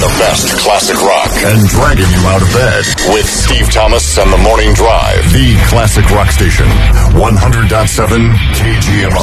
the best classic rock and dragging you out of bed with Steve Thomas and the Morning Drive. The classic rock station, 100.7 KGMR.